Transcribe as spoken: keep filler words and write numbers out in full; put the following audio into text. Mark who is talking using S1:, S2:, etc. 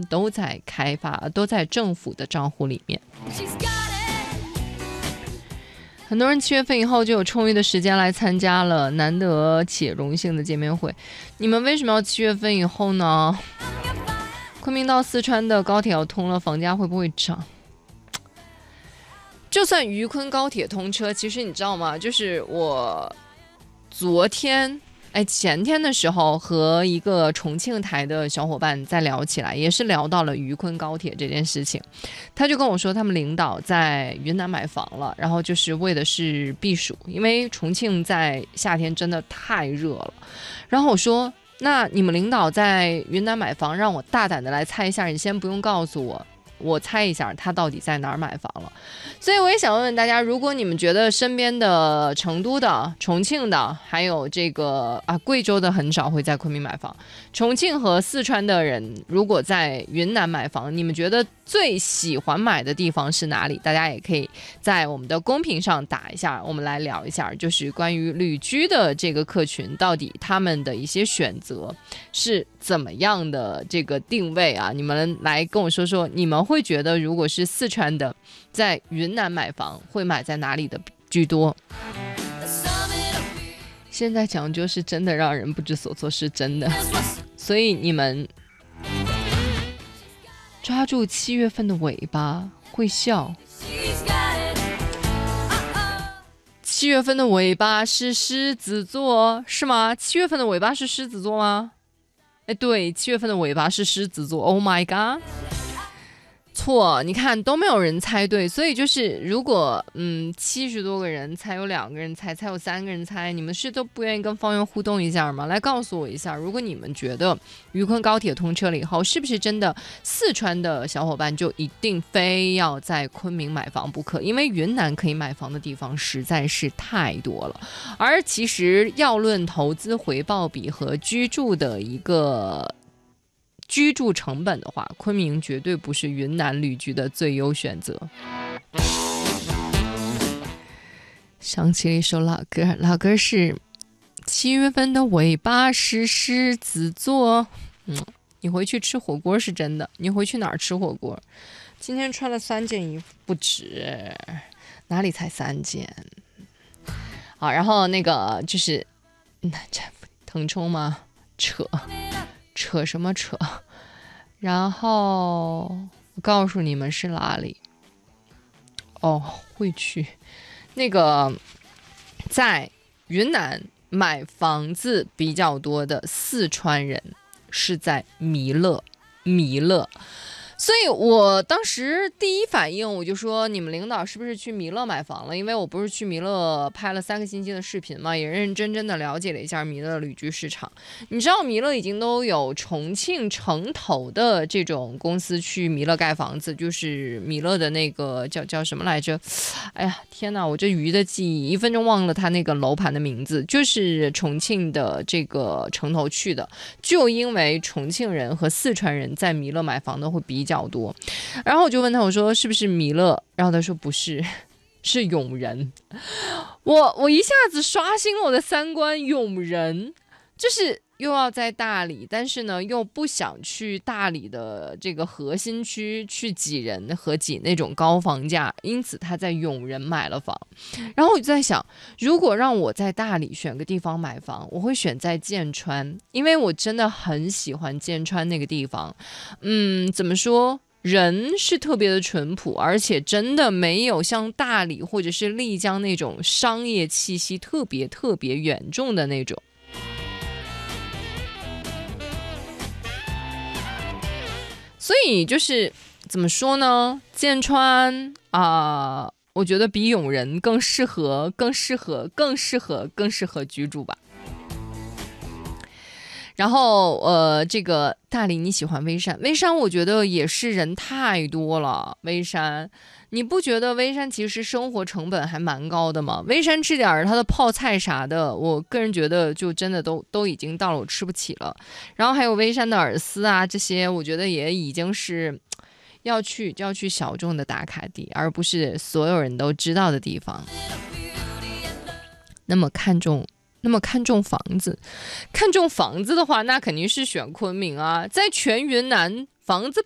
S1: 都在开发，都在政府的账户里面。很多人七月份以后就有充裕的时间来参加了难得且荣幸的见面会。你们为什么要七月份以后呢？昆明到四川的高铁要通了，房价会不会涨？就算渝昆高铁通车，其实你知道吗？就是我昨天哎，前天的时候和一个重庆台的小伙伴在聊起来，也是聊到了渝昆高铁这件事情。他就跟我说，他们领导在云南买房了，然后就是为的是避暑，因为重庆在夏天真的太热了。然后我说，那你们领导在云南买房，让我大胆的来猜一下，你先不用告诉我。我猜一下他到底在哪儿买房了。所以我也想问问大家，如果你们觉得身边的成都的、重庆的，还有这个啊贵州的很少会在昆明买房，重庆和四川的人如果在云南买房，你们觉得最喜欢买的地方是哪里？大家也可以在我们的公屏上打一下，我们来聊一下，就是关于旅居的这个客群，到底他们的一些选择是怎么样的这个定位啊？你们来跟我说说，你们会觉得如果是四川的在云南买房会买在哪里的居多？现在讲究是真的让人不知所措，是真的。所以你们抓住七月份的尾巴会笑。七月份的尾巴是狮子座是吗？七月份的尾巴是狮子座吗？哎，对，七月份的尾巴是狮子座。 Oh my god，错，你看都没有人猜对。所以就是如果嗯七十多个人才有两个人猜，才有三个人猜，你们是都不愿意跟方圆互动一下吗？来告诉我一下，如果你们觉得渝昆高铁通车了以后，是不是真的四川的小伙伴就一定非要在昆明买房不可？因为云南可以买房的地方实在是太多了。而其实要论投资回报比和居住的一个居住成本的话，昆明绝对不是云南旅居的最优选择。想起了一首老歌，老歌是七月份的尾巴是狮子座。嗯，你回去吃火锅是真的，你回去哪儿吃火锅？今天穿了三件衣服不止，哪里才三件？好，然后那个就是那这腾冲吗？扯扯什么扯？然后我告诉你们是哪里哦，会去那个在云南买房子比较多的四川人是在弥勒，弥勒。所以我当时第一反应我就说，你们领导是不是去弥勒买房了？因为我不是去弥勒拍了三个星期的视频嘛，也认认真真的了解了一下弥勒的旅居市场。你知道弥勒已经都有重庆城投的这种公司去弥勒盖房子，就是弥勒的那个叫叫什么来着？哎呀天哪，我这鱼的记忆一分钟忘了他那个楼盘的名字，就是重庆的这个城投去的。就因为重庆人和四川人在弥勒买房的会比较多，然后我就问他，我说是不是弥勒？然后他说不是，是永仁。我我一下子刷新了我的三观，永仁就是又要在大理，但是呢又不想去大理的这个核心区去挤人和挤那种高房价，因此他在永仁买了房。然后我就在想，如果让我在大理选个地方买房，我会选在剑川，因为我真的很喜欢剑川那个地方。嗯，怎么说？人是特别的淳朴，而且真的没有像大理或者是丽江那种商业气息特别特别严重的那种。所以就是怎么说呢？剑川啊、呃，我觉得比永仁更适合、更适合、更适合、更适合居住吧。然后呃，这个大理你喜欢微山，微山我觉得也是人太多了。微山，你不觉得微山其实生活成本还蛮高的吗？微山吃点它的泡菜啥的，我个人觉得就真的都都已经到了我吃不起了。然后还有微山的饵丝啊，这些我觉得也已经是要去就要去小众的打卡地，而不是所有人都知道的地方。那么看重。那么看中房子，看中房子的话，那肯定是选昆明啊。在全云南房子